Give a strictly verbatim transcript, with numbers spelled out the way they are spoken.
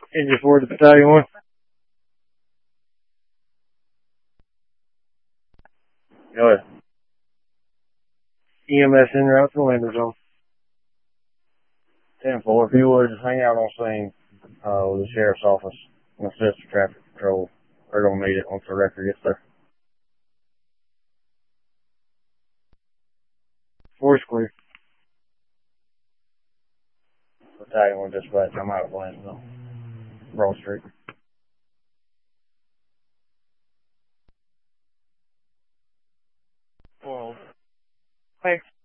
Engine four to Battalion one. Go ahead. E M S en route to the Lambert zone. ten four, if you would, just hang out on scene uh, with the sheriff's office and assist the traffic control. They're going to need it once the record gets there. Four's clear. Battalion one dispatch, I'm out of Lambert zone. Broad Street. Well, thanks.